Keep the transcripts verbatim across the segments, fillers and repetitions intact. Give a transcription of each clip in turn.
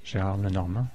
Gérard Lenormand.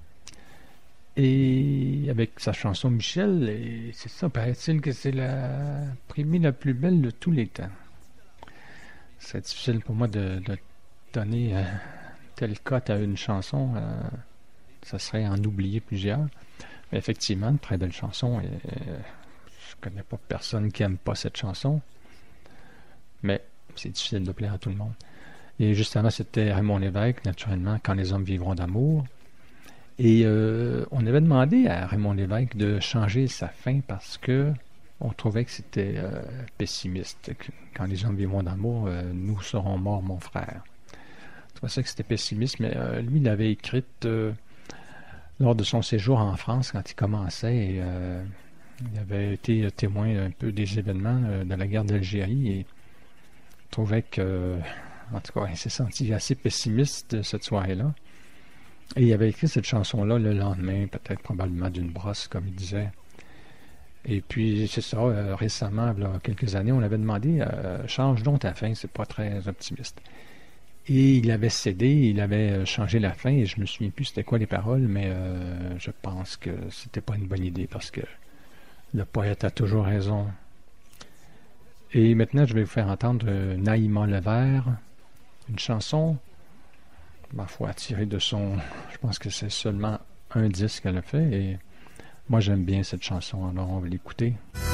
Et avec sa chanson Michel, et c'est ça, paraît-il que c'est la primée la plus belle de tous les temps. C'est difficile pour moi de, de donner euh, telle cote à une chanson. Euh, ça serait en oublier plusieurs. Mais effectivement, une très belle chanson. Et, euh, je connais pas personne qui aime pas cette chanson. Mais c'est difficile de plaire à tout le monde. Et justement, c'était Raymond Lévesque, naturellement, Quand les hommes vivront d'amour. Et euh, on avait demandé à Raymond Lévesque de changer sa fin parce que on trouvait que c'était euh, pessimiste. Que quand les hommes vivront d'amour, euh, nous serons morts, mon frère. Je trouvais ça que c'était pessimiste, mais euh, lui, il l'avait écrite euh, lors de son séjour en France quand il commençait. Et, euh, il avait été témoin un peu des événements euh, de la guerre d'Algérie et trouvait que, en tout cas, il s'est senti assez pessimiste cette soirée-là. Et il avait écrit cette chanson-là le lendemain, peut-être probablement d'une brosse, comme il disait. Et puis, c'est ça, euh, récemment, il y a quelques années, on avait demandé euh, change donc ta fin, c'est pas très optimiste. Et il avait cédé, il avait changé la fin, et je me souviens plus c'était quoi les paroles, mais euh, je pense que c'était pas une bonne idée, parce que le poète a toujours raison. Et maintenant, je vais vous faire entendre euh, Naïma Levert, une chanson, ma foi, tirée de son... Je pense que c'est seulement un disque qu'elle a fait, et moi j'aime bien cette chanson, alors on va l'écouter.